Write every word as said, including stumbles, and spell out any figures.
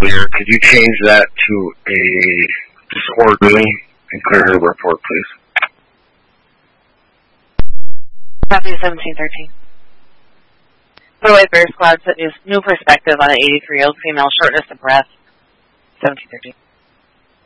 earlier. Could you change that to a disorderly and clear her report, please? Copy seventeen thirteen. Otherwise, Bears Cloud set new perspective on an eighty-three-year-old female, shortness of breath. seventeen thirteen.